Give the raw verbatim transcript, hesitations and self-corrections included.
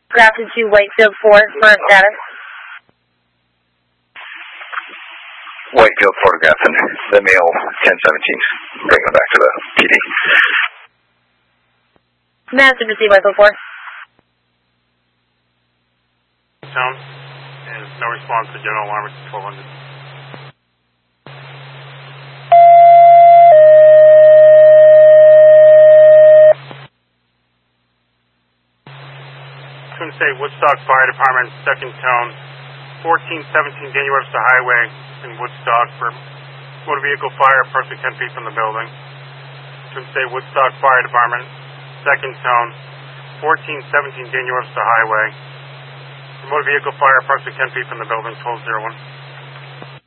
Grafton to Whitefield four for status. Whitefield, Florida Grafton, the male ten seventeen. Bring them back to the P D. Master proceed, Whitefield four. Town, and no response to general alarm at twelve hundred. Twin State Woodstock Fire Department, second tone, fourteen seventeen Daniel Webster Highway in Woodstock for motor vehicle fire approximately ten feet from the building. Twin State Woodstock Fire Department, second tone, fourteen seventeen Daniel Webster Highway. Motor vehicle fire approximately ten feet from the building, twelve oh one.